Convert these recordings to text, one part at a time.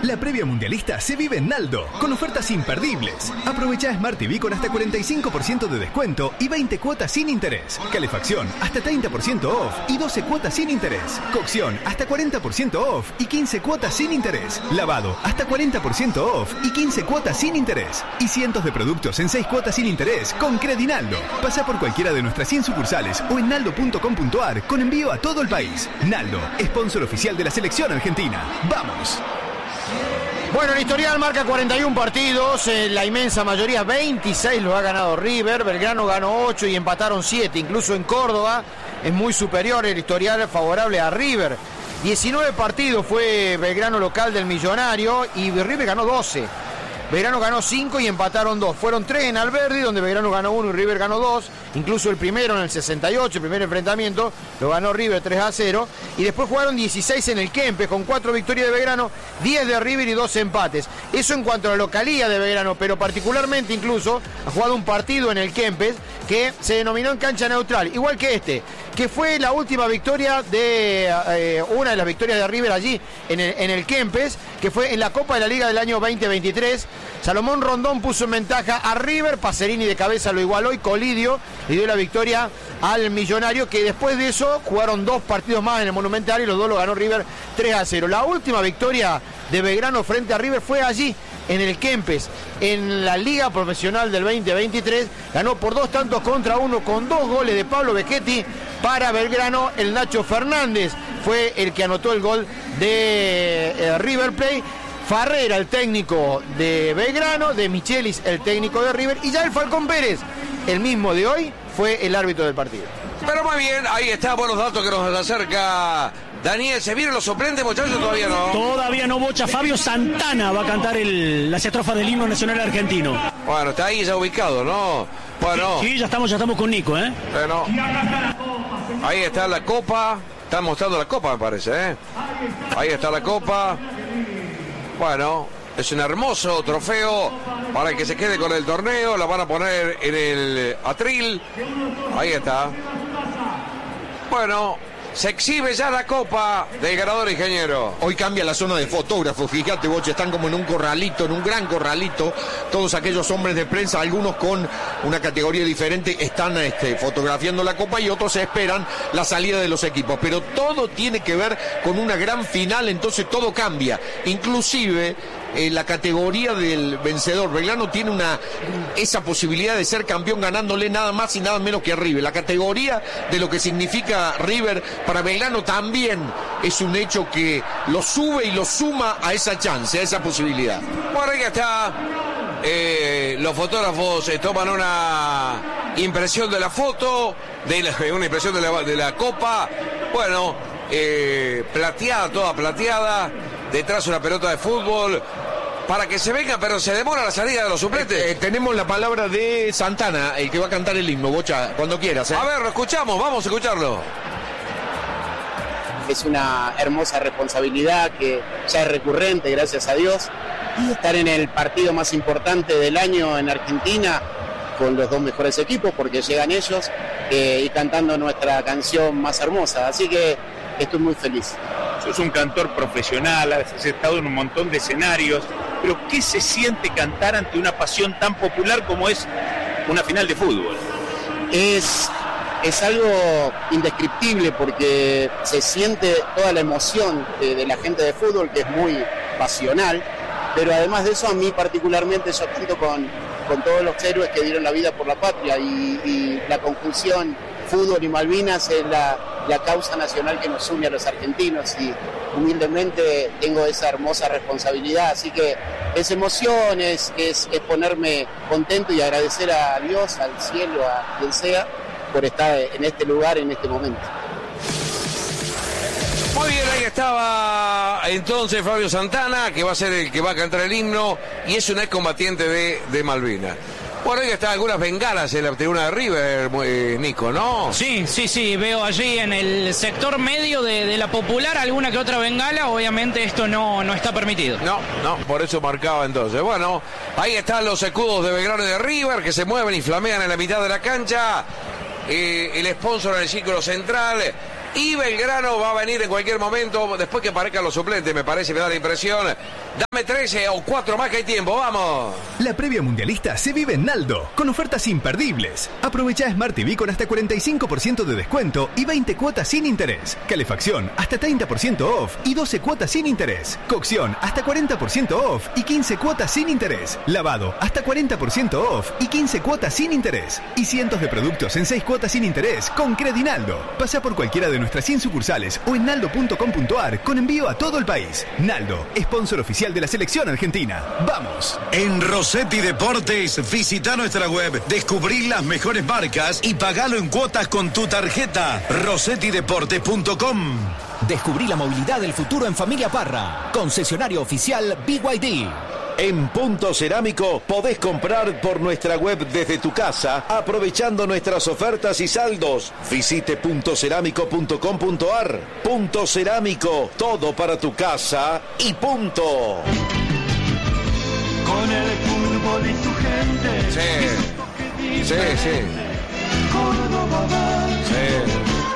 La previa mundialista se vive en Naldo, con ofertas imperdibles. Aprovecha Smart TV con hasta 45% de descuento y 20 cuotas sin interés. Calefacción, hasta 30% off y 12 cuotas sin interés. Cocción, hasta 40% off y 15 cuotas sin interés. Lavado, hasta 40% off y 15 cuotas sin interés. Y cientos de productos en 6 cuotas sin interés con Credinaldo. Pasa por cualquiera de nuestras 100 sucursales o en naldo.com.ar con envío a todo el país. Naldo, sponsor oficial de la selección argentina. ¡Vamos! Bueno, el historial marca 41 partidos, la inmensa mayoría, 26 los ha ganado River, Belgrano ganó 8 y empataron 7, incluso en Córdoba es muy superior el historial favorable a River. 19 partidos fue Belgrano local del Millonario y River ganó 12. Belgrano ganó 5 y empataron 2. Fueron 3 en Alberdi, donde Belgrano ganó 1 y River ganó 2. Incluso el primero en el 68, el primer enfrentamiento, lo ganó River 3-0. Y después jugaron 16 en el Kempes, con 4 victorias de Belgrano, 10 de River y 2 empates. Eso en cuanto a la localía de Belgrano, pero particularmente incluso ha jugado un partido en el Kempes que se denominó en cancha neutral, igual que este, que fue la última victoria de una de las victorias de River allí en el Kempes, que fue en la Copa de la Liga del año 2023. Salomón Rondón puso en ventaja a River, Pacerini de cabeza lo igualó y Colidio le dio la victoria al Millonario, que después de eso jugaron 2 partidos más en el Monumental y los 2 lo ganó River 3-0. La última victoria de Belgrano frente a River fue allí, en el Kempes, en la Liga Profesional del 2023, ganó por 2 tantos contra 1 con 2 goles de Pablo Becchetti. Para Belgrano, el Nacho Fernández fue el que anotó el gol de River Plate. Farrera, el técnico de Belgrano, de Michelis, el técnico de River, y ya el Falcón Pérez, el mismo de hoy, fue el árbitro del partido. Pero muy bien, ahí está, buenos datos que nos acerca Daniel. ¿Se vieron los suplentes, muchachos? Todavía no. Todavía no, Bocha. Fabio Santana va a cantar las estrofas del himno nacional argentino. Bueno, está ahí ya ubicado, ¿no? Bueno. Sí, ya estamos con Nico, ¿eh? Bueno. Ahí está la copa. Están mostrando la copa, me parece, ¿eh? Ahí está la copa. Bueno, es un hermoso trofeo para que se quede con el torneo. La van a poner en el atril. Ahí está. Bueno, se exhibe ya la copa del ganador, ingeniero. Hoy cambia la zona de fotógrafos, fíjate, Boche, están como en un corralito, en un gran corralito, todos aquellos hombres de prensa, algunos con una categoría diferente, están fotografiando la copa y otros esperan la salida de los equipos, pero todo tiene que ver con una gran final, entonces todo cambia, inclusive la categoría del vencedor. Belgrano tiene esa posibilidad de ser campeón ganándole nada más y nada menos que a River. La categoría de lo que significa River para Belgrano también es un hecho que lo sube y lo suma a esa chance, a esa posibilidad. Bueno, ahí está. Los fotógrafos toman una impresión de la foto, una impresión de la copa. Bueno, plateada, toda plateada. Detrás una pelota de fútbol para que se venga, pero se demora la salida de los suplentes. Tenemos la palabra de Santana, el que va a cantar el himno, Bocha, cuando quieras. A ver, lo escuchamos, vamos a escucharlo. Es una hermosa responsabilidad que ya es recurrente, gracias a Dios, y estar en el partido más importante del año en Argentina con los 2 mejores equipos, porque llegan ellos, y cantando nuestra canción más hermosa, así que estoy muy feliz. Sos un cantor profesional, has estado en un montón de escenarios, pero ¿qué se siente cantar ante una pasión tan popular como es una final de fútbol? Es algo indescriptible porque se siente toda la emoción de la gente de fútbol, que es muy pasional, pero además de eso, a mí particularmente yo canto con todos los héroes que dieron la vida por la patria, y la conjunción fútbol y Malvinas es la causa nacional que nos une a los argentinos, y humildemente tengo esa hermosa responsabilidad, así que es emoción, es ponerme contento y agradecer a Dios, al cielo, a quien sea, por estar en este lugar, en este momento. Muy bien, ahí estaba entonces Fabio Santana, que va a ser el que va a cantar el himno, y es un excombatiente de Malvinas. Bueno, ahí están algunas bengalas en la tribuna de River, Nico, ¿no? Sí, veo allí en el sector medio de la Popular alguna que otra bengala. Obviamente esto no está permitido. No, por eso marcaba entonces. Bueno, ahí están los escudos de Belgrano y de River que se mueven y flamean en la mitad de la cancha. El sponsor en el círculo central. y Belgrano va a venir en cualquier momento, después que aparezcan los suplentes, me parece, me da la impresión. Dame 13 o 4 más que hay tiempo, vamos. La previa mundialista se vive en Naldo, con ofertas imperdibles. Aprovecha Smart TV con hasta 45% de descuento y 20 cuotas sin interés. Calefacción hasta 30% off y 12 cuotas sin interés. Cocción hasta 40% off y 15 cuotas sin interés. Lavado hasta 40% off y 15 cuotas sin interés. Y cientos de productos en 6 cuotas sin interés con Credinaldo. Pasa por cualquiera de nuestras 100 sucursales o en naldo.com.ar con envío a todo el país. Naldo, sponsor oficial de la selección argentina. ¡Vamos! En Rossetti Deportes, visita nuestra web, descubrí las mejores marcas y pagalo en cuotas con tu tarjeta. RossettiDeportes.com. Descubrí la movilidad del futuro en Familia Parra. Concesionario oficial BYD. En Punto Cerámico podés comprar por nuestra web desde tu casa, aprovechando nuestras ofertas y saldos. Visite puntocerámico.com.ar. Punto Cerámico, todo para tu casa y punto. Con el fútbol y su gente. Sí. Córdoba va. Sí.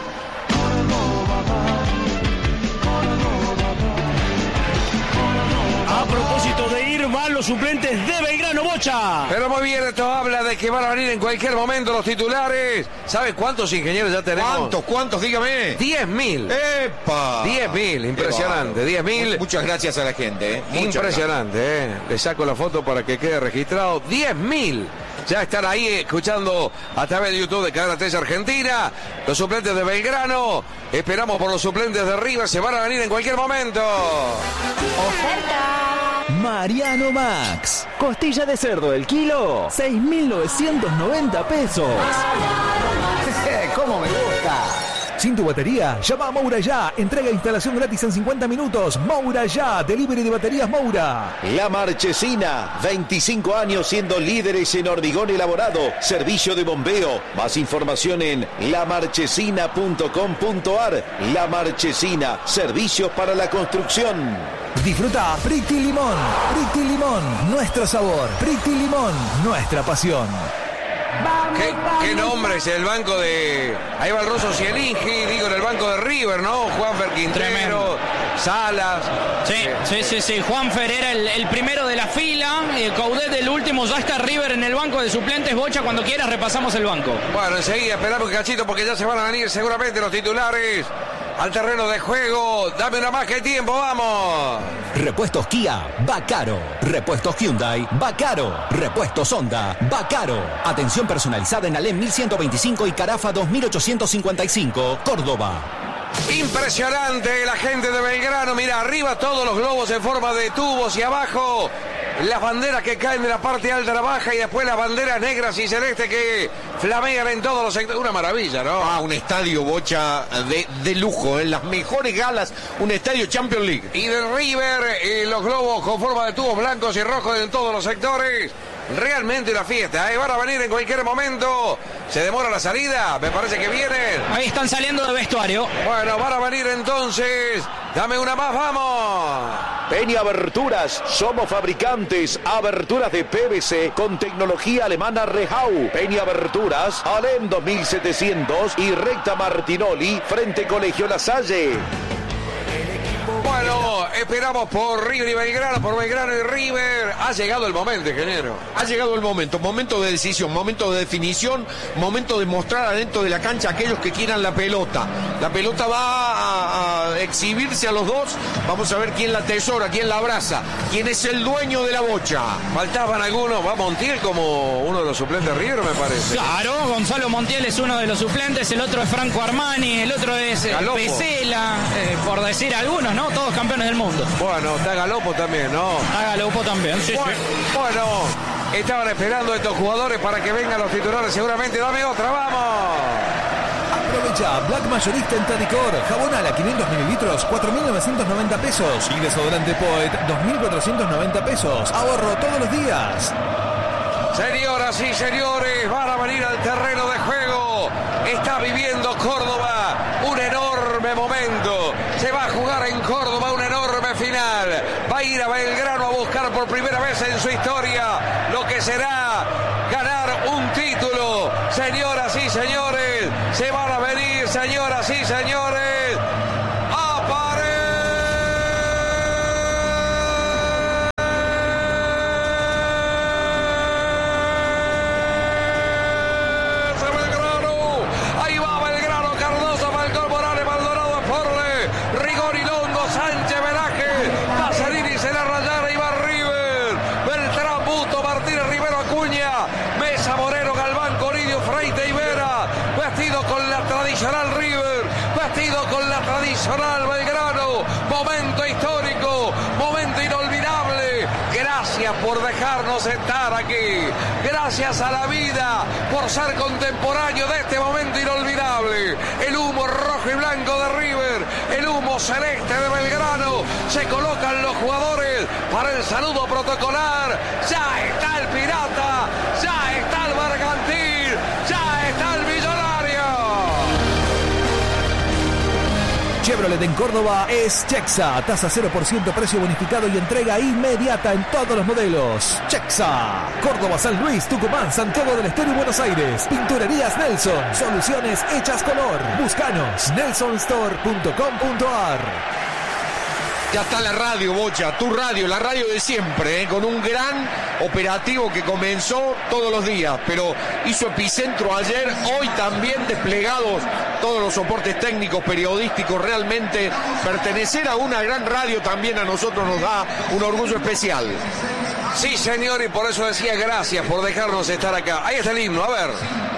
A propósito de ir, van los suplentes de Belgrano, Bocha. Pero muy bien, esto habla de que van a venir en cualquier momento los titulares. ¿Sabes cuántos ingenieros ya tenemos? ¿Cuántos? Dígame. 10.000. ¡Epa! 10.000, impresionante, 10.000. Muchas gracias a la gente. Impresionante, Le saco la foto para que quede registrado. 10.000. Ya están ahí escuchando a través de YouTube de Cadena 3 Argentina. Los suplentes de Belgrano. Esperamos por los suplentes de River. Se van a venir en cualquier momento. ¡Oferta! Mariano Max. Costilla de cerdo el kilo, 6.990 pesos. ¿Cómo me gusta? Sin tu batería, llama a Moura Ya. Entrega e instalación gratis en 50 minutos. Moura Ya, delivery de baterías Moura. La Marchesina, 25 años siendo líderes en hormigón elaborado, servicio de bombeo. Más información en lamarchesina.com.ar. La Marchesina, servicios para la construcción. Disfruta Pretty Limón. Pretty Limón, nuestro sabor. Pretty Limón, nuestra pasión. ¿Qué nombre es el banco de... Ahí va el Rosso Cielingi, digo, en el banco de River, ¿no? Juanfer Quintero, Salas. Sí. Juanfer era el primero de la fila. Coudet el último. Ya está River en el banco de suplentes. Bocha, cuando quieras repasamos el banco. Bueno, enseguida esperamos un cachito porque ya se van a venir seguramente los titulares al terreno de juego. Dame una más que hay tiempo, vamos. Repuestos Kia, va caro. Repuestos Hyundai, va caro. Repuestos Honda, va caro. Atención personalizada en Alem 1125 y Carafa 2855, Córdoba. Impresionante la gente de Belgrano. Mira, arriba todos los globos en forma de tubos y abajo las banderas que caen de la parte alta a la baja y después las banderas negras y celestes que flamean en todos los sectores. Una maravilla, ¿no? Un estadio, Bocha, de lujo, en las mejores galas, un estadio Champions League. Y de River, los globos con forma de tubos blancos y rojos en todos los sectores. Realmente una fiesta, van a venir en cualquier momento. ¿Se demora la salida? Me parece que vienen. Ahí están saliendo de vestuario. Bueno, van a venir entonces. Dame una más, vamos. Peña Aberturas, somos fabricantes, aberturas de PVC con tecnología alemana Rehau. Peña Aberturas, Alem 2700 y recta Martinoli, frente Colegio La Salle. Bueno, esperamos por River y Belgrano, por Belgrano y River. Ha llegado el momento, ingeniero. Ha llegado el momento de decisión, momento de definición, momento de mostrar adentro de la cancha a aquellos que quieran la pelota. La pelota va a exhibirse a los dos. Vamos a ver quién la atesora, quién la abraza, quién es el dueño de la bocha. Faltaban algunos, va Montiel como uno de los suplentes de River, me parece. Claro, Gonzalo Montiel es uno de los suplentes, el otro es Franco Armani, el otro es Pesela, por decir algunos, ¿no? Todos campeones del mundo. Bueno, está Galopo también, ¿no? Está Galopo también, sí. Bueno, estaban esperando estos jugadores para que vengan los titulares seguramente. Dame otra, vamos. Aprovecha Black Mayorista en Tadicor. Jabón ala 500 mililitros, 4.990 pesos. Y desodorante Poet, 2.490 pesos. Ahorro todos los días. Señoras y señores, van a venir al terreno de juego. Está viviendo Córdoba un enorme momento. Se va a jugar en Córdoba una enorme final. Va a ir a Belgrano a buscar por primera vez en su historia lo que será ganar un título Señoras y señores, se van a venir, señoras y señores. Tradicional Belgrano, momento histórico, momento inolvidable. Gracias por dejarnos estar aquí. Gracias a la vida por ser contemporáneo de este momento inolvidable. El humo rojo y blanco de River, el humo celeste de Belgrano. Se colocan los jugadores para el saludo protocolar. Ya está el Pirata, ya está el Mercantil, ya está el Millonario. Chevrolet en Córdoba es Chexa. Tasa 0%, precio bonificado y entrega inmediata en todos los modelos. Chexa. Córdoba, San Luis, Tucumán, Santiago del Estero y Buenos Aires. Pinturerías Nelson. Soluciones hechas color. Búscanos. nelsonstore.com.ar. Ya está la radio, Bocha, tu radio, la radio de siempre, con un gran operativo que comenzó todos los días, pero hizo epicentro ayer, hoy también desplegados todos los soportes técnicos, periodísticos. Realmente pertenecer a una gran radio también a nosotros nos da un orgullo especial. Sí, señor, y por eso decía gracias por dejarnos estar acá. Ahí está el himno, a ver.